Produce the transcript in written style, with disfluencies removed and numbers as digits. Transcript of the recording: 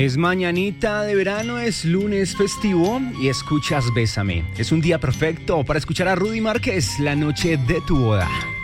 Es mañanita de verano, es lunes festivo y escuchas Bésame. Es un día perfecto para escuchar a Rudy Márquez, La noche de tu boda.